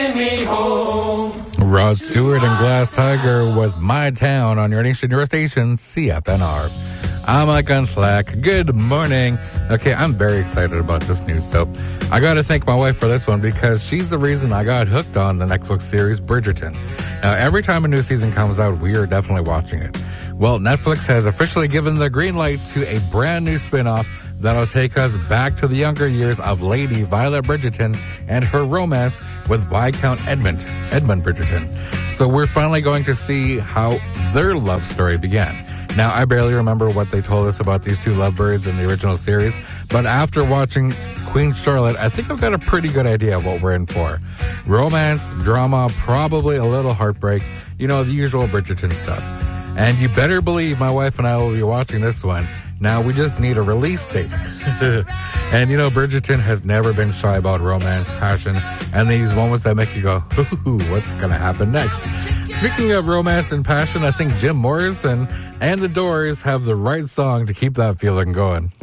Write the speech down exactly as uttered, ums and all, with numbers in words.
Me home. Rod Stewart and Glass Tiger with My Town on your nation, your station, C F N R. I'm Mike Unslack. Good morning. Okay, I'm very excited about this news. So I got to thank my wife for this one because she's the reason I got hooked on the Netflix series Bridgerton. Now, every time a new season comes out, we are definitely watching it. Well, Netflix has officially given the green light to a brand new spin-off that'll take us back to the younger years of Lady Violet Bridgerton and her romance with Viscount Edmund, Edmund Bridgerton. So we're finally going to see how their love story began. Now, I barely remember what they told us about these two lovebirds in the original series, but after watching Queen Charlotte, I think I've got a pretty good idea of what we're in for. Romance, drama, probably a little heartbreak, you know, the usual Bridgerton stuff. And you better believe my wife and I will be watching this one. Now, we just need a release date. And, you know, Bridgerton has never been shy about romance, passion, and these moments that make you go, ooh, what's going to happen next? Speaking of romance and passion, I think Jim Morrison and The Doors have the right song to keep that feeling going.